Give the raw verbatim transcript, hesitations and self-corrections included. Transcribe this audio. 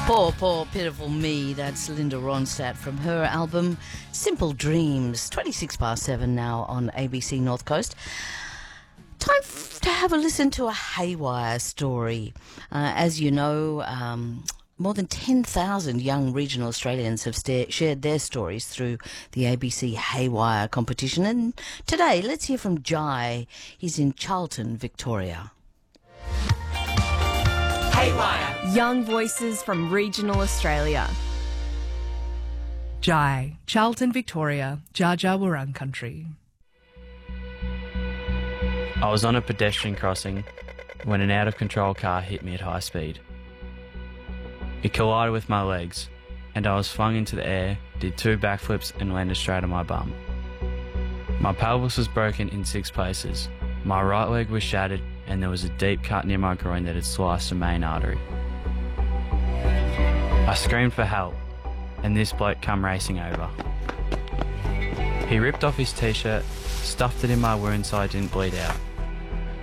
Poor, poor, pitiful me. That's Linda Ronstadt from her album Simple Dreams. twenty-six past seven now on A B C North Coast. Time f- to have a listen to a haywire story. Uh, as you know, um, more than ten thousand young regional Australians have sta- shared their stories through the A B C Haywire competition. And today, let's hear from Jai. He's in Charlton, Victoria. Haywire. Young voices from regional Australia. Jai, Charlton, Victoria, Dja Dja Wurrung country. I was on a pedestrian crossing when an out-of-control car hit me at high speed. It collided with my legs, and I was flung into the air, did two backflips and landed straight on my bum. My pelvis was broken in six places. My right leg was shattered, and there was a deep cut near my groin that had sliced the main artery. I screamed for help, and this bloke come racing over. He ripped off his t-shirt, stuffed it in my wound so I didn't bleed out.